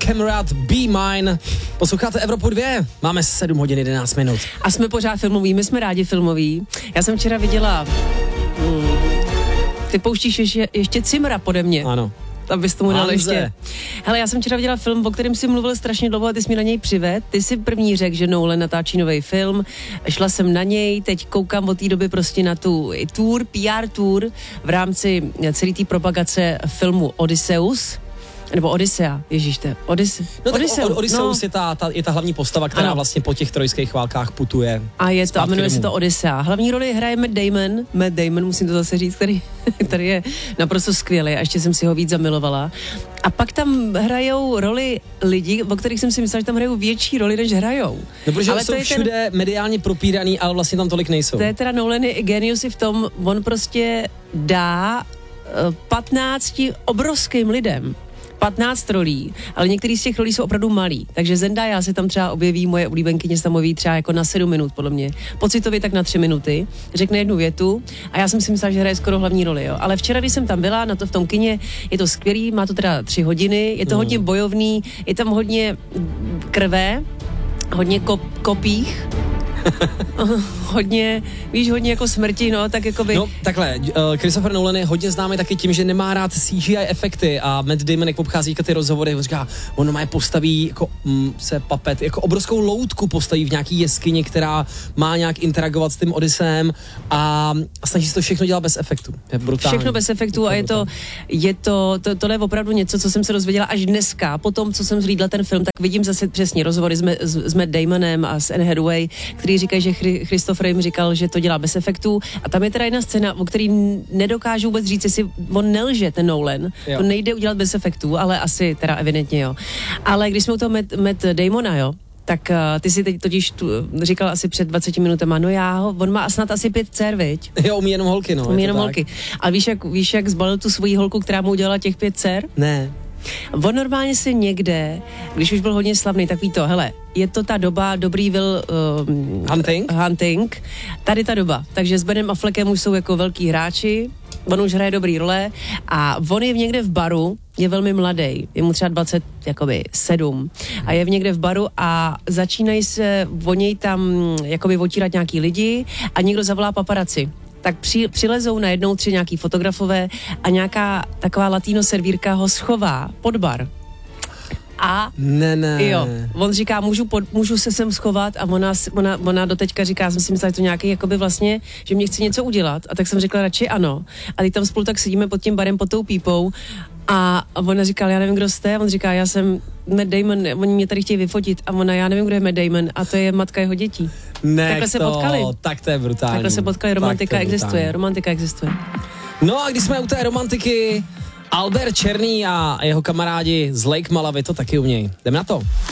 Camerad Be Mine. Posloucháte Evropu 2, máme 7 hodin 11 minut. A jsme pořád filmoví, my jsme rádi filmoví. Já jsem včera viděla... Ty pouštíš ještě Cimra pode mě. Ano. Abys tomu dal ještě. Hele, já jsem včera viděla film, o kterém si mluvil strašně dlouho a ty jsi mi na něj přived. Ty si první řekl, že Nolan natáčí nový film. Šla jsem na něj, teď koukám od té doby prostě na tu PR tour v rámci celé té propagace filmu Odysseus. Nebo Odyssea, ježíš to je Odysseus je ta hlavní postava, která vlastně po těch trojských válkách putuje. A je to, a jmenuje se to Odyssea. Hlavní roli hraje Matt Damon, musím to zase říct, který je naprosto skvělý a ještě jsem si ho víc zamilovala. A pak tam hrajou roli lidi, o kterých jsem si myslela, že tam hrajou větší roli, než hrajou. No, protože ale jsou všude mediálně propíraný, ale vlastně tam tolik nejsou. To je teda Nolan je genius i v tom, on prostě dá 15 obrovským lidem 15 rolí, ale některý z těch rolí jsou opravdu malý. Takže Zendaya se tam třeba objeví, moje oblíbenkyně se tam objeví třeba jako na 7 minut, podle mě. Pocitově tak na 3 minuty. Řekne jednu větu a já jsem si myslela, že hraje skoro hlavní roli, jo. Ale včera, když jsem tam byla, na to v tom kině, je to skvělý, má to teda 3 hodiny, je to hodně bojovný, je tam hodně krve, hodně kopích, hodně jako smrti, no, tak jako by... No, takhle, Christopher Nolan je hodně známý taky tím, že nemá rád CGI efekty a Matt Damon, jak obchází ty rozhovory, on říká, ono má postaví jako papet, jako obrovskou loutku postaví v nějaký jeskyni, která má nějak interagovat s tím Odyseem a snaží se to všechno dělat bez efektu. Je brutální. Všechno bez efektu a tohle je opravdu něco, co jsem se dozvěděla až dneska, po tom, co jsem zhlídla ten film, tak vidím zase přesně rozhovory s Matt Damonem a s Anne Hathaway, který říkají, že Christopher jim říkal, že to dělá bez efektů. A tam je teda jedna scéna, o který nedokážu vůbec říct, jestli on nelže, ten Nolan. Jo. To nejde udělat bez efektů, ale asi teda evidentně jo. Ale když jsme u toho Matt Damona, jo, tak ty si teď totiž říkal asi před 20 minutama, on má snad asi 5 dcer, viď? Jo, umí jenom holky, no. Umí jenom holky. Ale víš, jak zbalil tu svoji holku, která mu udělala těch 5 dcer? Ne. On normálně si někde, když už byl hodně slavný, tak ví to, hele, je to ta doba Dobrýville Hunting, tady ta doba. Takže s Benem Affleckem už jsou jako velký hráči, on už hraje dobrý role a on je někde v baru, je velmi mladý, je mu třeba 27 a je někde v baru a začínají se o něj tam jakoby otírat nějaký lidi a někdo zavolá paparazzi. Tak přilezou najednou 3 nějaký fotografové a nějaká taková latino servírka ho schová pod bar. A jo, on říká, můžu se sem schovat a ona doteďka říká, já jsem si myslela, že to nějaký jakoby vlastně, že mě chce něco udělat a tak jsem řekla radši ano. A teď tam spolu tak sedíme pod tím barem, pod tou pípou a ona říkala, já nevím, kdo jste, a on říká, já jsem Matt Damon, oni mě tady chtějí vyfotit a ona, já nevím, kdo je Matt Damon a to je matka jeho dětí. Takhle se potkali. Tak to je brutální. Takhle se potkali, romantika existuje. No a když jsme u té romantiky, Albert Černý a jeho kamarádi z Lake Malawi to taky umějí. Jdem na to.